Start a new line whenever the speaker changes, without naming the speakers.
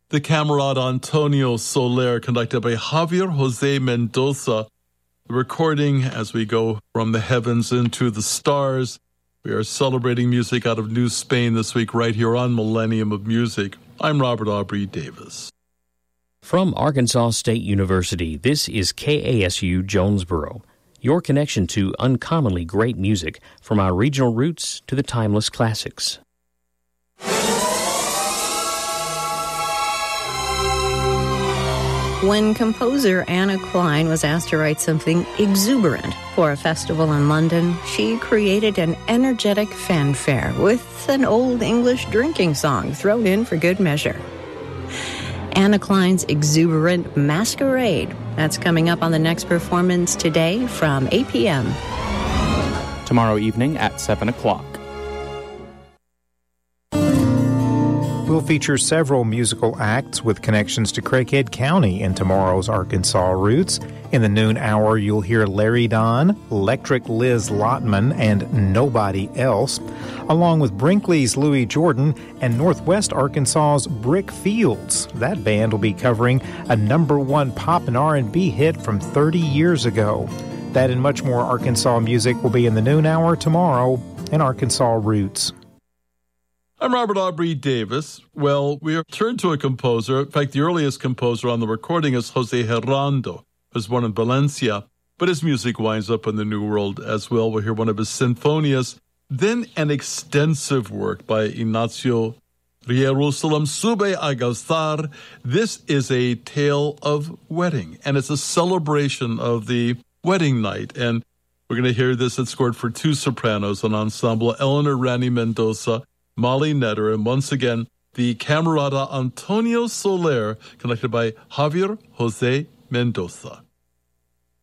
the Camarada Antonio Soler, conducted by Javier Jose Mendoza. The recording as we go from the heavens into the stars. We are celebrating music out of New Spain this week right here on Millennium of Music. I'm Robert Aubrey Davis.
From Arkansas State University, this is KASU Jonesboro, your connection to uncommonly great music from our regional roots to the timeless classics.
When composer Anna Klein was asked to write something exuberant for a festival in London, she created an energetic fanfare with an old English drinking song thrown in for good measure. Anna Klein's exuberant Masquerade. That's coming up on the next performance today from 8 p.m.
Tomorrow evening at 7 o'clock.
We'll feature several musical acts with connections to Craighead County in tomorrow's Arkansas Roots. In the noon hour, you'll hear Larry Don, Electric Liz Lotman, and Nobody Else, along with Brinkley's Louis Jordan and Northwest Arkansas's Brick Fields. That band will be covering a #1 pop and R&B hit from 30 years ago. That and much more Arkansas music will be in the noon hour tomorrow in Arkansas Roots.
I'm Robert Aubrey Davis. Well, we are turned to a composer. In fact, the earliest composer on the recording is Jose Gerando, who was born in Valencia, but his music winds up in the New World as well. We'll hear one of his sinfonias, then an extensive work by Ignacio Jerusalem Sube a Gozar. This is a tale of wedding, and it's a celebration of the wedding night. And we're going to hear this. It's scored for two sopranos, an ensemble, Eleanor Rani Mendoza, Molly Netter, and once again, the Camarada Antonio Soler, conducted by Javier Jose Mendoza.